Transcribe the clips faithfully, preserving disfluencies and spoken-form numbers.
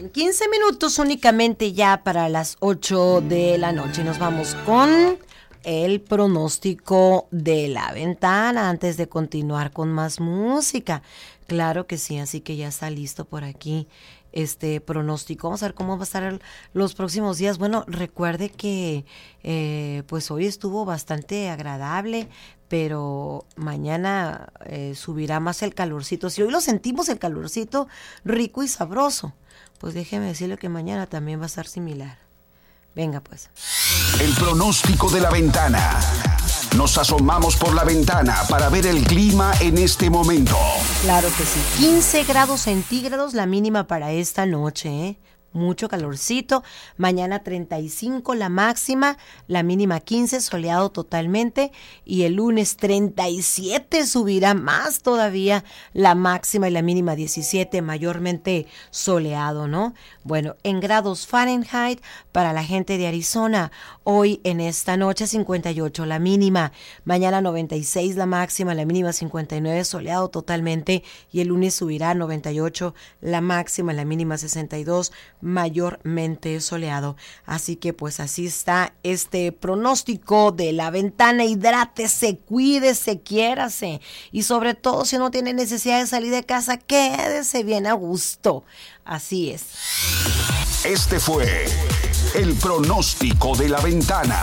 bien, quince minutos únicamente ya para las ocho de la noche. Nos vamos con el pronóstico de la ventana antes de continuar con más música. Claro que sí, así que ya está listo por aquí este pronóstico. Vamos a ver cómo va a estar el, los próximos días. Bueno, recuerde que eh, pues hoy estuvo bastante agradable, pero mañana eh, subirá más el calorcito. Si hoy lo sentimos el calorcito rico y sabroso, pues déjeme decirle que mañana también va a estar similar. Venga pues. El pronóstico de la ventana. Nos asomamos por la ventana para ver el clima en este momento. Claro que sí. quince grados centígrados la mínima para esta noche, ¿eh? Mucho calorcito. Mañana treinta y cinco la máxima, la mínima quince, soleado totalmente. Y el lunes treinta y siete, subirá más todavía la máxima y la mínima diecisiete, mayormente soleado, ¿no? Bueno, en grados Fahrenheit para la gente de Arizona, hoy en esta noche cincuenta y ocho la mínima, mañana noventa y seis la máxima, la mínima cincuenta y nueve, soleado totalmente. Y el lunes subirá a noventa y ocho la máxima, la mínima sesenta y dos, mayormente soleado. Así que pues así está este pronóstico de la ventana. Hidrátese, cuídese, quiérase y sobre todo si no tiene necesidad de salir de casa, quédese bien a gusto. Así es. Este fue el pronóstico de la ventana.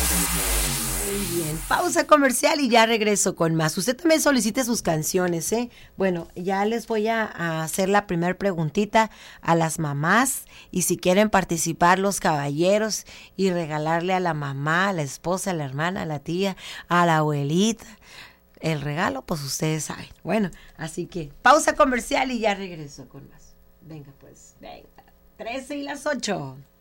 Muy bien, pausa comercial y ya regreso con más. Usted también solicite sus canciones, ¿eh? Bueno, ya les voy a, a hacer la primera preguntita a las mamás y si quieren participar los caballeros y regalarle a la mamá, a la esposa, a la hermana, a la tía, a la abuelita el regalo, pues ustedes saben. Bueno, así que pausa comercial y ya regreso con más. Venga pues, venga, trece y las ocho.